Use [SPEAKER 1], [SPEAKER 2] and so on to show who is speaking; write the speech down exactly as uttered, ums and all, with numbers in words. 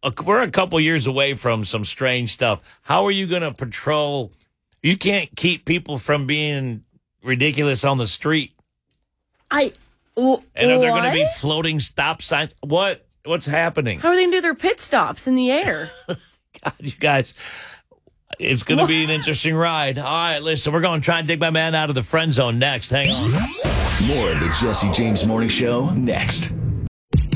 [SPEAKER 1] we're a couple years away from some strange stuff. How are you going to patrol? You can't keep people from being ridiculous on the street.
[SPEAKER 2] I. W-
[SPEAKER 1] and are there
[SPEAKER 2] what?
[SPEAKER 1] going to be floating stop signs? What? What's happening?
[SPEAKER 2] How are they going to do their pit stops in the air?
[SPEAKER 1] God, you guys, it's going to be an interesting ride. All right, listen, we're going to try and dig my man out of the friend zone next. Hang on.
[SPEAKER 3] More of the Jesse James Morning Show next.